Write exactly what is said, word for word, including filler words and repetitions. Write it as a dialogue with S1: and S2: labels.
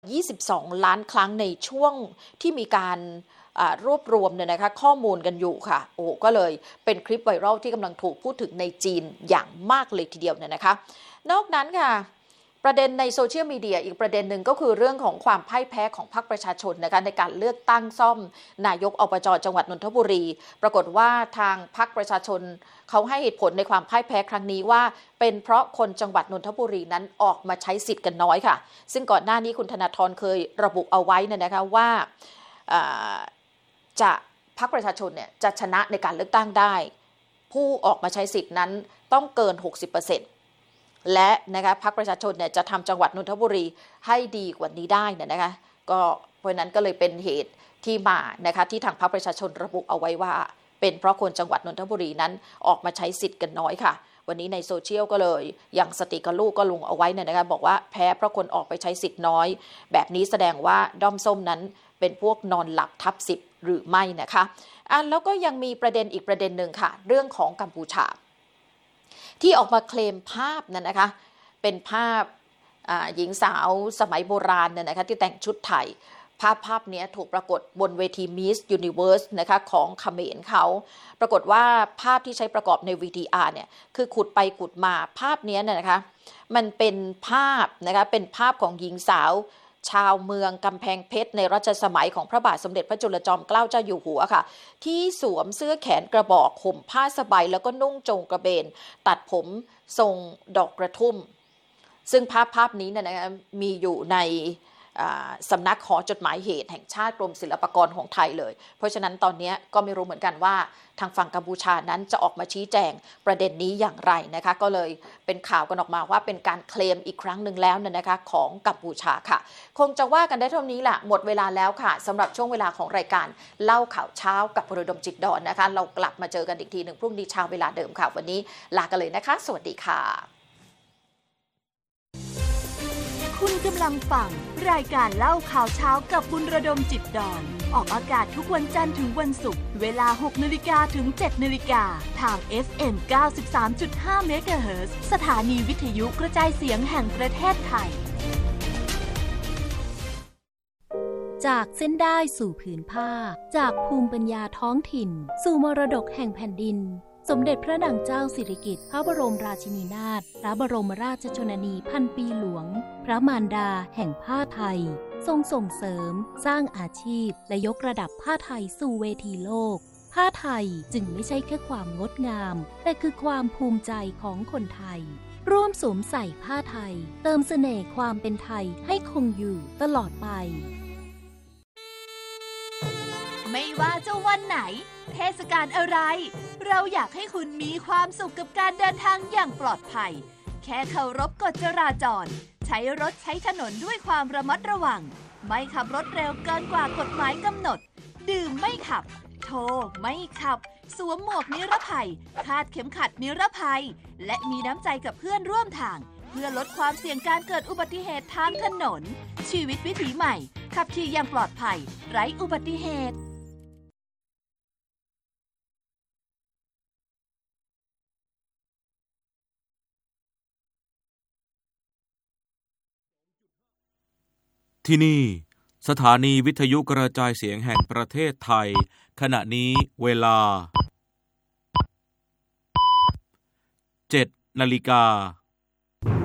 S1: ยี่สิบสองล้านครั้งในช่วงที่มีการรวบรวมเนี่ยนะคะข้อมูลกันอยู่ค่ะโอ้ก็เลยเป็นคลิปไวรัลที่กำลังถูกพูดถึงในจีนอย่างมากเลยทีเดียวเนี่ยนะคะนอกนั้นค่ะประเด็นในโซเชียลมีเดียอีกประเด็นหนึ่งก็คือเรื่องของความพ่ายแพ้ของพรรคประชาชนนะคะในการเลือกตั้งซ่อมนายกอบจ.จังหวัดนนทบุรีปรากฏว่าทางพรรคประชาชนเขาให้เหตุผลในความพ่ายแพ้ครั้งนี้ว่าเป็นเพราะคนจังหวัดนนทบุรีนั้นออกมาใช้สิทธิ์กันน้อยค่ะซึ่งก่อนหน้านี้คุณธนาธรเคยระบุเอาไว้นะคะว่าจะพรรคประชาชนเนี่ยจะชนะในการเลือกตั้งได้ผู้ออกมาใช้สิทธิ์นั้นต้องเกิน หกสิบเปอร์เซ็นต์และนะคะพรรคประชาชนเนี่ยจะทำจังหวัดนนทบุรีให้ดีกว่านี้ได้นะคะก็เพราะนั้นก็เลยเป็นเหตุที่มานะคะที่ทางพรรคประชาชนระบุเอาไว้ว่าเป็นเพราะคนจังหวัดนนทบุรีนั้นออกมาใช้สิทธิ์กันน้อยค่ะวันนี้ในโซเชียลก็เลยอย่างสติกลูกก็ลงเอาไว้เนี่ยนะคะบอกว่าแพ้เพราะคนออกไปใช้สิทธิ์น้อยแบบนี้แสดงว่าด้อมส้มนั้นเป็นพวกนอนหลับทับสิบหรือไม่นะคะอ่ะแล้วก็ยังมีประเด็นอีกประเด็นหนึ่งค่ะเรื่องของกัมพูชาที่ออกมาเคลมภาพนั่นนะคะเป็นภาพหญิงสาวสมัยโบราณเนี่ยนะคะที่แต่งชุดไทยภาพภาพนี้ถูกปรากฏบนเวที Miss Universe นะคะของเขมรเขาปรากฏว่าภาพที่ใช้ประกอบใน วี ที อาร์ เนี่ยคือขุดไปขุดมาภาพนี้เนี่ยนะคะมันเป็นภาพนะคะเป็นภาพของหญิงสาวชาวเมืองกำแพงเพชรในรัชสมัยของพระบาทสมเด็จพระจุลจอมเกล้าเจ้าอยู่หัวค่ะที่สวมเสื้อแขนกระบอกห่มผ้าสบายแล้วก็นุ่งโจงกระเบนตัดผมทรงดอกกระทุ่มซึ่งภาพภาพนี้เนี่ยนะคะมีอยู่ในสำนักหอจดหมายเหตุแห่งชาติกรมศิลปากรของไทยเลยเพราะฉะนั้นตอนนี้ก็ไม่รู้เหมือนกันว่าทางฝั่งกัมพูชานั้นจะออกมาชี้แจงประเด็นนี้อย่างไรนะคะก็เลยเป็นข่าวกันออกมาว่าเป็นการเคลมอีกครั้งหนึ่งแล้วนะคะของกัมพูชาค่ะคงจะว่ากันได้เท่านี้แหละหมดเวลาแล้วค่ะสำหรับช่วงเวลาของรายการเล่าข่าวเช้ากับระดมจิตดอนนะคะเรากลับมาเจอกันอีกทีหนึ่งพรุ่งนี้เช้าเวลาเดิมค่ะวันนี้ลากันเลยนะคะสวัสดีค่ะ
S2: คุณกำลังฟังรายการเล่าข่าวเช้ากับบุญระดมจิตดอนออกอากาศทุกวันจันทร์ถึงวันศุกร์เวลา หกนาฬิกา ถึง เจ็ดนาฬิกา ทาง เอฟ เอ็ม เก้าสิบสามจุดห้า เมกะเฮิรตซ์สถานีวิทยุกระจายเสียงแห่งประเทศไทย
S3: จากเส้นได้สู่ผืนผ้าจากภูมิปัญญาท้องถิ่นสู่มรดกแห่งแผ่นดินสมเด็จพระนางเจ้าสิริกิติ์พระบรมราชินีนาถพระบรมราชชนนีพันปีหลวงพระมารดาแห่งผ้าไทยทรงส่งเสริมสร้างอาชีพและยกระดับผ้าไทยสู่เวทีโลกผ้าไทยจึงไม่ใช่แค่ความงดงามแต่คือความภูมิใจของคนไทยร่วมสวมใส่ผ้าไทยเติมเสน่ห์ความเป็นไทยให้คงอยู่ตลอดไป
S2: ไม่ว่าจะวันไหนเทศกาลอะไรเราอยากให้คุณมีความสุขกับการเดินทางอย่างปลอดภัยแค่เคารพกฎจราจรใช้รถใช้ถนนด้วยความระมัดระวังไม่ขับรถเร็วเกินกว่ากฎหมายกำหนดดื่มไม่ขับโทรไม่ขับสวมหมวกนิรภัยคาดเข็มขัดนิรภัยและมีน้ำใจกับเพื่อนร่วมทางเพื่อลดความเสี่ยงการเกิดอุบัติเหตุทางถนนชีวิตวิถีใหม่ขับขี่อย่างปลอดภัยไร้อุบัติเหตุ
S4: ที่นี่สถานีวิทยุกระจายเสียงแห่งประเทศไทยขณะนี้เวลา เจ็ดนาฬิกา